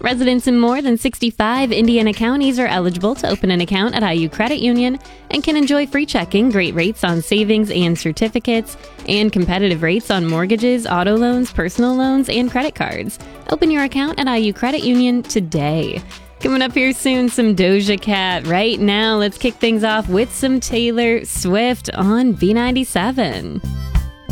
Residents in more than 65 Indiana counties are eligible to open an account at IU Credit Union and can enjoy free checking, great rates on savings and certificates, and competitive rates on mortgages, auto loans, personal loans, and credit cards. Open your account at IU Credit Union today. Coming up here soon, some Doja Cat. Right now, let's kick things off with some Taylor Swift on V97.